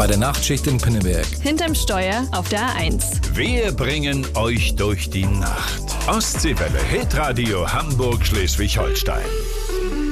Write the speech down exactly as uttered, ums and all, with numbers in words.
Bei der Nachtschicht in Pinneberg. Hinterm Steuer auf der A eins. Wir bringen euch durch die Nacht. Ostseewelle, Hitradio Hamburg, Schleswig-Holstein.